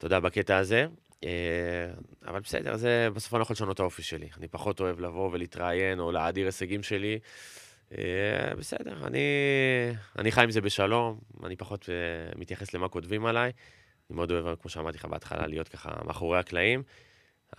אתה יודע, בקטע הזה. אבל בסדר, זה בסוף אני לא יכול לשנות את האופי שלי. אני פחות אוהב לבוא ולהתראיין או להאדיר הישגים שלי. בסדר, אני חי עם זה בשלום, אני פחות מתייחס למה כותבים עליי. אני מאוד אוהב, כמו שאמרתי לך בהתחלה, להיות ככה מאחורי הקלעים.